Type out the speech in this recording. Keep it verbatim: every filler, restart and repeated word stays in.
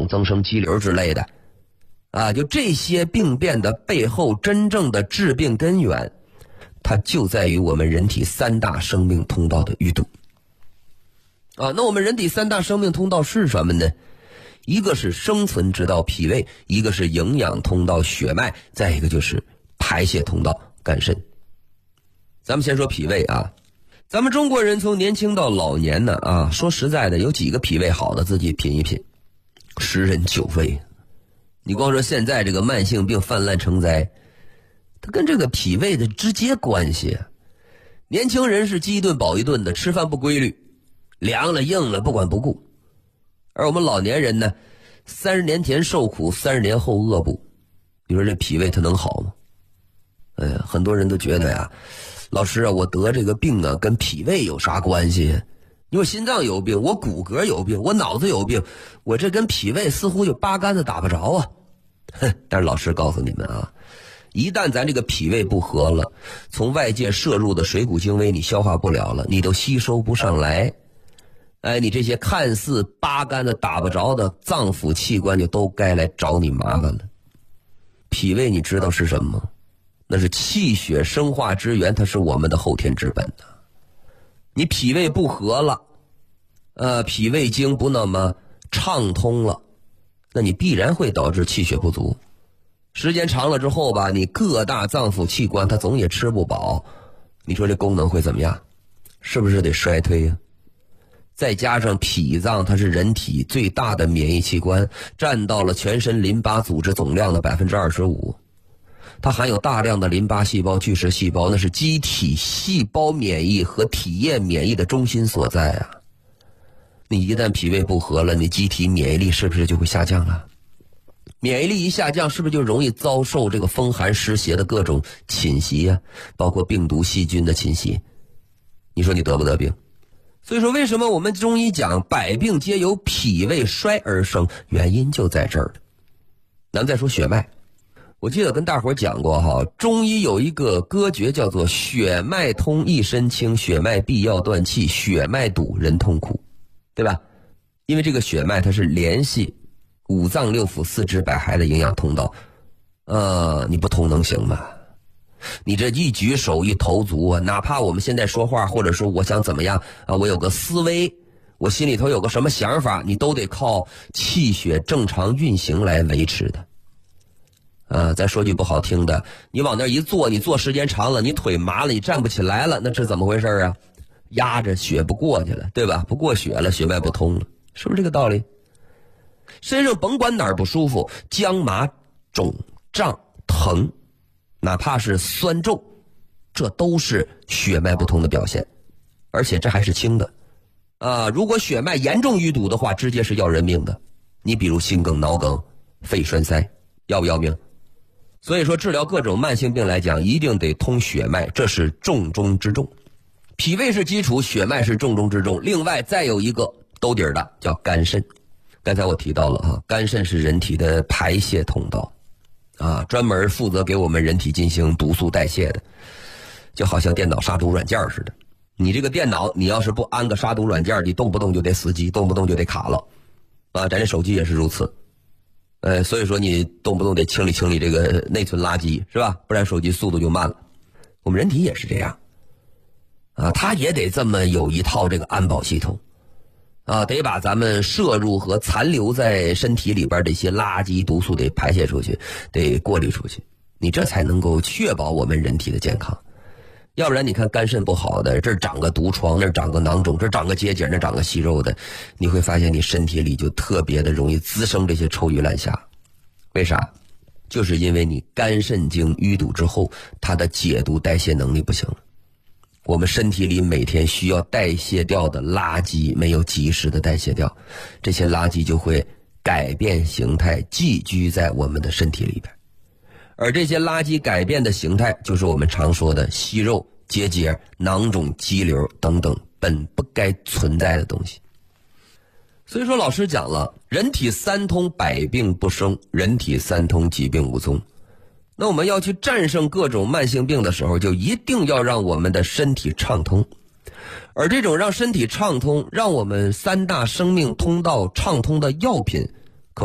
脏增生肌瘤之类的啊，就这些病变的背后真正的致病根源，它就在于我们人体三大生命通道的淤堵啊。那我们人体三大生命通道是什么呢？一个是生存之道脾胃，一个是营养通道血脉，再一个就是排泄通道肝肾。咱们先说脾胃啊，咱们中国人从年轻到老年呢啊，说实在的，有几个脾胃好的自己品一品，十人九胃。你光说现在这个慢性病泛滥成灾，它跟这个脾胃的直接关系。年轻人是饥一顿饱一顿的，吃饭不规律，凉了硬了不管不顾。而我们老年人呢，三十年前受苦，三十年后饿不。你说这脾胃它能好吗？哎呀，很多人都觉得呀，老师啊，我得这个病啊，跟脾胃有啥关系？你说心脏有病，我骨骼有病，我脑子有病，我这跟脾胃似乎就八竿子打不着啊。哼，但是老师告诉你们啊，一旦咱这个脾胃不和了，从外界摄入的水谷精微你消化不了了，你都吸收不上来。哎，你这些看似八竿子打不着的脏腑器官就都该来找你麻烦了。脾胃你知道是什么吗？那是气血生化之源，它是我们的后天之本的。你脾胃不和了，呃，脾胃经不那么畅通了，那你必然会导致气血不足。时间长了之后吧，你各大脏腑器官它总也吃不饱，你说这功能会怎么样？是不是得衰退呀？再加上脾脏它是人体最大的免疫器官，占到了全身淋巴组织总量的 百分之二十五。它含有大量的淋巴细胞、巨噬细胞，那是机体细胞免疫和体液免疫的中心所在啊。你一旦脾胃不和了，你机体免疫力是不是就会下降了？免疫力一下降，是不是就容易遭受这个风寒湿邪的各种侵袭啊？包括病毒细菌的侵袭，你说你得不得病？所以说为什么我们中医讲百病皆由脾胃衰而生，原因就在这儿。咱们再说血脉，我记得跟大伙儿讲过哈，中医有一个歌诀叫做血脉通一身轻，血脉闭要断气，血脉堵人痛苦，对吧？因为这个血脉它是联系五脏六腑四肢百骸的营养通道，呃，你不通能行吗？你这一举手一投足啊，哪怕我们现在说话，或者说我想怎么样啊，我有个思维，我心里头有个什么想法，你都得靠气血正常运行来维持的。啊，再说句不好听的，你往那一坐，你坐时间长了，你腿麻了，你站不起来了，那这怎么回事啊？压着血不过去了，对吧？不过血了，血脉不通了，是不是这个道理？身上甭管哪儿不舒服，僵麻肿胀疼，哪怕是酸重，这都是血脉不通的表现，而且这还是轻的啊！如果血脉严重淤堵的话，直接是要人命的。你比如心梗、脑梗、肺栓塞，要不要命？所以说治疗各种慢性病来讲，一定得通血脉，这是重中之重。脾胃是基础，血脉是重中之重。另外再有一个兜底儿的叫肝肾。刚才我提到了哈，肝肾是人体的排泄通道啊，专门负责给我们人体进行毒素代谢的，就好像电脑杀毒软件似的。你这个电脑，你要是不安个杀毒软件，你动不动就得死机，动不动就得卡了啊。咱这手机也是如此，呃，所以说你动不动得清理清理这个内存垃圾，是吧？不然手机速度就慢了。我们人体也是这样啊，它也得这么有一套这个安保系统。啊，得把咱们摄入和残留在身体里边的一些垃圾毒素得排泄出去，得过滤出去，你这才能够确保我们人体的健康。要不然你看肝肾不好的，这儿长个毒疮，那儿长个囊肿，这儿长个结节，那儿长个息肉的，你会发现你身体里就特别的容易滋生这些臭鱼烂虾。为啥？就是因为你肝肾经淤堵之后，它的解毒代谢能力不行了。我们身体里每天需要代谢掉的垃圾没有及时的代谢掉，这些垃圾就会改变形态，寄居在我们的身体里边。而这些垃圾改变的形态，就是我们常说的息肉、结节、囊肿、肌瘤等等本不该存在的东西。所以说老师讲了，人体三通，百病不生，人体三通，疾病无踪。那我们要去战胜各种慢性病的时候，就一定要让我们的身体畅通。而这种让身体畅通，让我们三大生命通道畅通的药品，